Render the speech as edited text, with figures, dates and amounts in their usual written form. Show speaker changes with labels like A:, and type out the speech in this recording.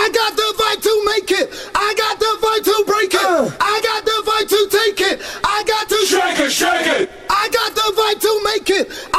A: I got the vibe to make it. I got the vibe to break it. I got the vibe to take it. I got to
B: shake it, shake it.
A: I got the vibe to make it.